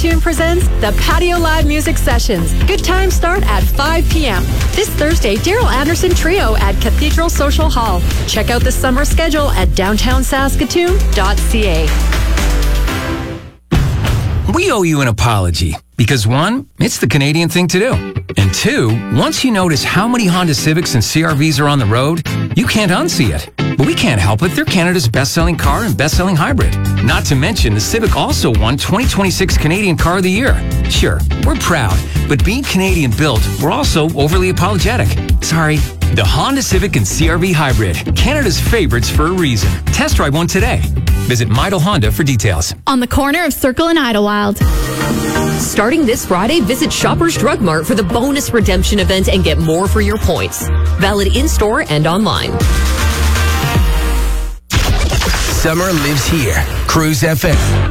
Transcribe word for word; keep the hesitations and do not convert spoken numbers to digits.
Saskatoon presents the Patio Live Music Sessions. Good times start at five p.m. This Thursday, Daryl Anderson Trio at Cathedral Social Hall. Check out the summer schedule at downtown saskatoon dot c a. We owe you an apology because, one, it's the Canadian thing to do. And two, once you notice how many Honda Civics and C R Vs are on the road, you can't unsee it. But we can't help it. They're Canada's best-selling car and best-selling hybrid. Not to mention, the Civic also won twenty twenty-six Canadian Car of the Year. Sure, we're proud, but being Canadian-built, we're also overly apologetic. Sorry. The Honda Civic and C R V Hybrid, Canada's favorites for a reason. Test drive one today. Visit Midel Honda for details. On the corner of Circle and Idlewild. Starting this Friday, visit Shoppers Drug Mart for the bonus redemption event and get more for your points. Valid in-store and online. Summer lives here. Cruise F M.